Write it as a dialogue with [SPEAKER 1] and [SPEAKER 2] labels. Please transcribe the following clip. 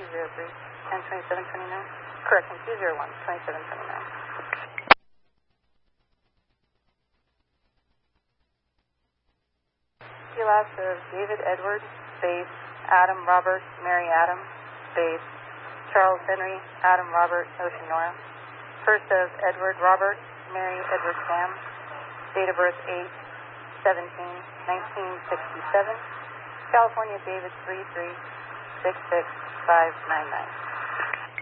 [SPEAKER 1] 203, 102729. Correction, 201, 2729. The last of David Edward, space, Adam Robert, Mary Adam, space, Charles Henry, Adam Robert, Ocean Nora. First of Edward Robert, Mary Edward Sam, date of birth 8/17/1967, California David 3366599.